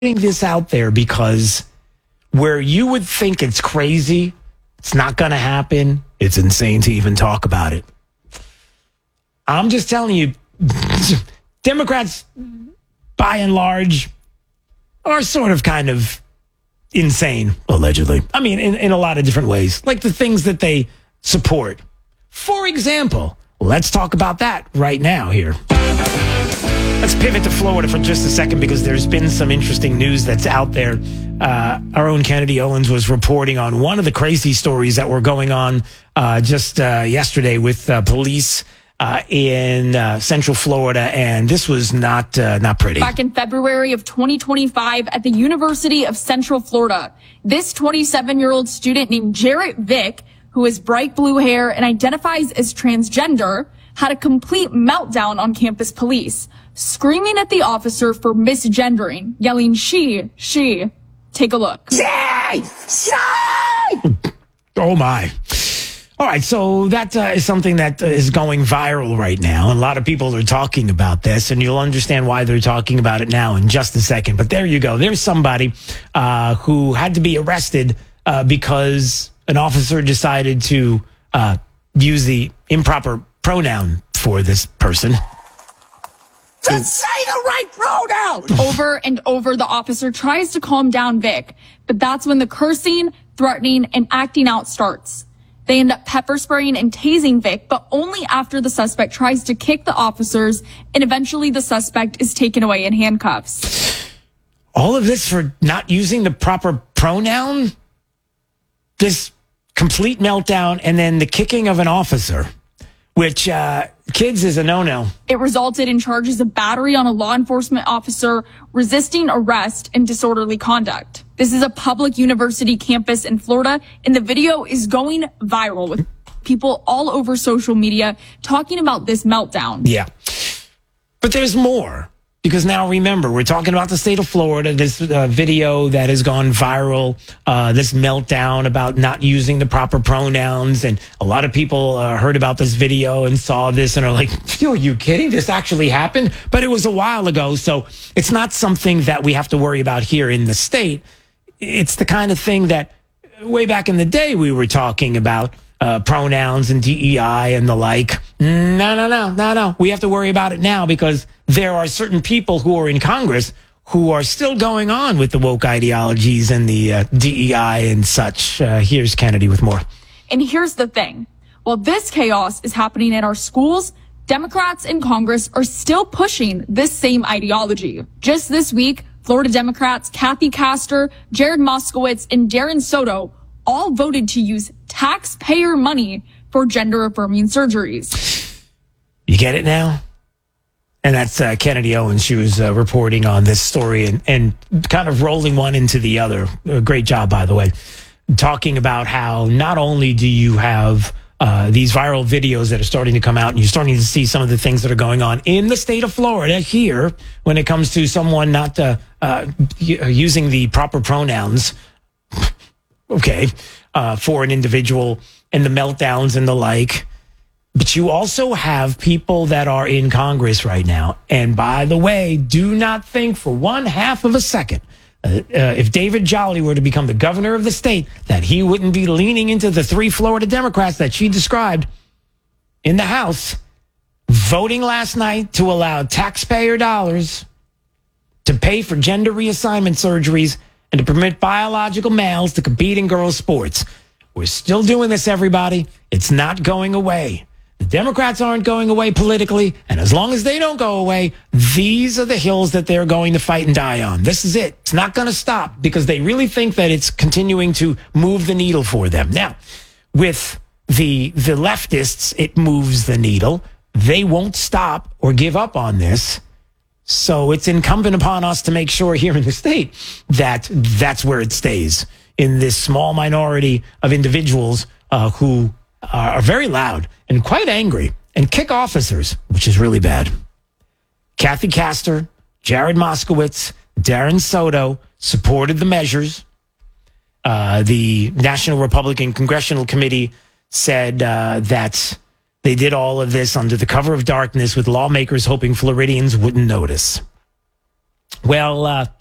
this out there because where you would think it's crazy, it's not going to happen. It's insane to even talk about it. I'm just telling you, Democrats, by and large, are sort of kind of insane, allegedly. I mean, in a lot of different ways, like the things that they support. For example, let's talk about that right now here. Let's pivot to Florida for just a second because there's been some interesting news that's out there. Our own Kennedy Owens was reporting on one of the crazy stories that were going on just yesterday with police in Central Florida, and this was not pretty. Back in February of 2025 at the University of Central Florida, this 27-year-old student named Jarrett Vick, who has bright blue hair and identifies as transgender, had a complete meltdown on campus police, screaming at the officer for misgendering, yelling, she. Take a look. She! Oh, my. All right, so that is something that is going viral right now. And a lot of people are talking about this, and you'll understand why they're talking about it now in just a second. But there you go. There's somebody who had to be arrested because an officer decided to use the improper pronoun for this person. Just say the right pronoun! Over and over, the officer tries to calm down Vic, but that's when the cursing, threatening, and acting out starts. They end up pepper spraying and tasing Vic, but only after the suspect tries to kick the officers, and eventually the suspect is taken away in handcuffs. All of this for not using the proper pronoun? This complete meltdown, and then the kicking of an officer, which, kids, is a no-no. It resulted in charges of battery on a law enforcement officer, resisting arrest, and disorderly conduct. This is a public university campus in Florida, and the video is going viral with people all over social media talking about this meltdown. Yeah. But there's more. Because now, remember, we're talking about the state of Florida, this video that has gone viral, this meltdown about not using the proper pronouns. And a lot of people heard about this video and saw this and are like, are you kidding? This actually happened? But it was a while ago, so it's not something that we have to worry about here in the state. It's the kind of thing that way back in the day we were talking about. Pronouns and DEI and the like. No. We have to worry about it now because there are certain people who are in Congress who are still going on with the woke ideologies and the DEI and such. Here's Kennedy with more. And here's the thing. While this chaos is happening in our schools, Democrats in Congress are still pushing this same ideology. Just this week, Florida Democrats Kathy Castor, Jared Moskowitz, and Darren Soto all voted to use taxpayer money for gender-affirming surgeries. You get it now? And that's Kennedy Owens. She was reporting on this story and kind of rolling one into the other. Great job, by the way. Talking about how not only do you have these viral videos that are starting to come out, and you're starting to see some of the things that are going on in the state of Florida here when it comes to someone not using the proper pronouns. Okay, for an individual and the meltdowns and the like. But you also have people that are in Congress right now. And by the way, do not think for 1/2 of a second, if David Jolly were to become the governor of the state, that he wouldn't be leaning into the 3 Florida Democrats that she described in the House, voting last night to allow taxpayer dollars to pay for gender reassignment surgeries and to permit biological males to compete in girls' sports. We're still doing this, everybody. It's not going away. The Democrats aren't going away politically, and as long as they don't go away, these are the hills that they're going to fight and die on. This is it. It's not going to stop because they really think that it's continuing to move the needle for them. Now, with the leftists, it moves the needle. They won't stop or give up on this. So it's incumbent upon us to make sure here in the state that that's where it stays, in this small minority of individuals who are very loud and quite angry and kick officers, which is really bad. Kathy Castor, Jared Moskowitz, Darren Soto supported the measures. The National Republican Congressional Committee said that they did all of this under the cover of darkness with lawmakers hoping Floridians wouldn't notice. Well,